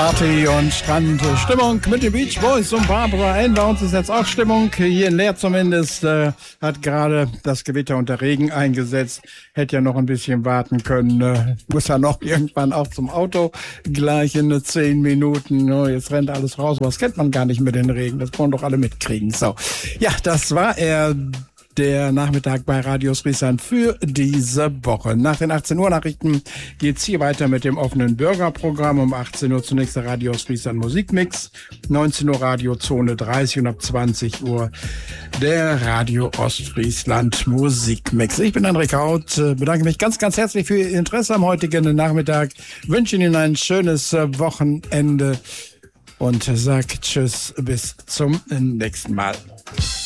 Party und Strandstimmung mit den Beach Boys und Barbara Ann. Bei uns ist jetzt auch Stimmung. Hier in Leer zumindest hat gerade das Gewitter und der Regen eingesetzt. Hätte ja noch ein bisschen warten können. Muss ja noch irgendwann auch zum Auto. Gleich in 10 Minuten. Oh, jetzt rennt alles raus. Aber das kennt man gar nicht mit den Regen. Das wollen doch alle mitkriegen. So, ja, das war der Nachmittag bei Radio Friesland für diese Woche. Nach den 18 Uhr Nachrichten geht's hier weiter mit dem offenen Bürgerprogramm. Um 18 Uhr zunächst der Radio Friesland Musikmix, 19 Uhr Radio Zone 30 und ab 20 Uhr der Radio Ostfriesland Musikmix. Ich bin André Kaut, bedanke mich ganz, ganz herzlich für Ihr Interesse am heutigen Nachmittag, wünsche Ihnen ein schönes Wochenende und sag Tschüss, bis zum nächsten Mal.